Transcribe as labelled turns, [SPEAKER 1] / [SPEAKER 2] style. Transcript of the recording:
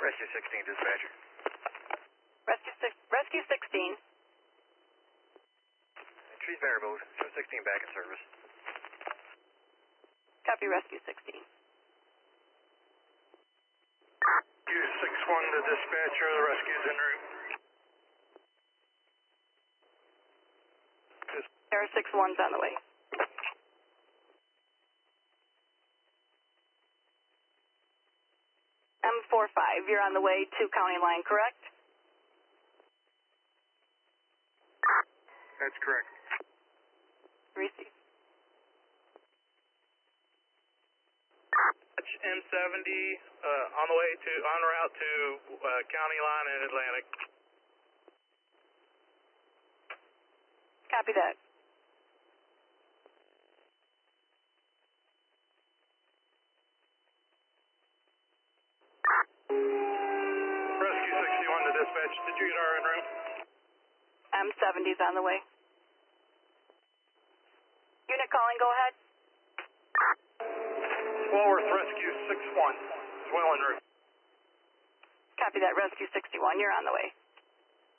[SPEAKER 1] Rescue 16, dispatcher.
[SPEAKER 2] Rescue 16.
[SPEAKER 1] Trees variable, show 16 back in service.
[SPEAKER 2] Copy Rescue 16.
[SPEAKER 1] Rescue 6-1 to dispatcher, the rescue's en route.
[SPEAKER 2] There are 6-1s on the way. M45, you're on the way to County Line, correct?
[SPEAKER 1] That's correct.
[SPEAKER 2] Receive.
[SPEAKER 3] M70 on the way to, en route to County Line in Atlantic.
[SPEAKER 2] Copy that.
[SPEAKER 3] Rescue 61 to dispatch, did you get our en route?
[SPEAKER 2] M70's on the way. Unit calling, go ahead.
[SPEAKER 3] Walworth Rescue 61 is well en route.
[SPEAKER 2] Copy that, Rescue 61, you're on the way.